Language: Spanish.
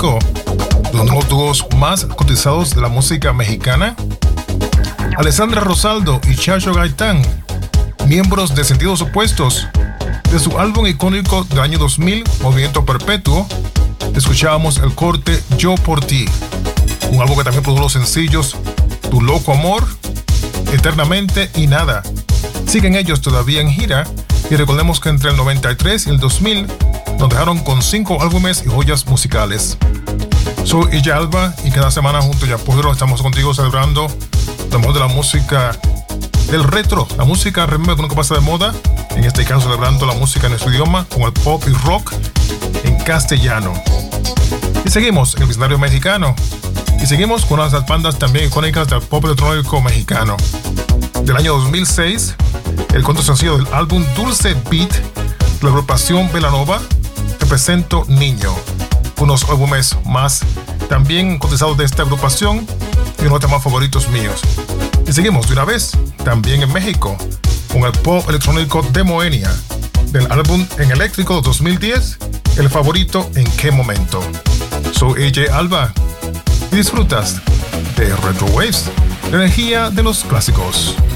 electrónico, los nuevos dúos más cotizados de la música mexicana. Alessandra Rosaldo y Chacho Gaitán, miembros de Sentidos Opuestos, de su álbum icónico del año 2000, Movimiento Perpetuo, escuchábamos el corte Yo por ti, un álbum que también produjo los sencillos Tu Loco Amor, Eternamente y Nada. Siguen ellos todavía en gira y recordemos que entre el 93 y el 2000 nos dejaron con 5 álbumes y joyas musicales. Soy Ella Alba y cada semana junto a Yapojero estamos contigo celebrando lo mejor de la música del retro, la música remember que nunca pasa de moda, en este caso celebrando la música en nuestro idioma con el pop y rock en castellano. Y seguimos en el escenario mexicano y seguimos con una de las bandas también icónicas del pop electrónico mexicano. Del año 2006, el cuarto sencillo del álbum Dulce Beat de la agrupación Belanova, Te Presento Niño, unos álbumes más también cotizados de esta agrupación y uno de los temas favoritos míos. Y seguimos de una vez también en México con el pop electrónico de Moenia del álbum En Eléctrico 2010, El Favorito en Qué Momento. Soy AJ Alba y disfrutas de Retro Waves, la energía de los clásicos.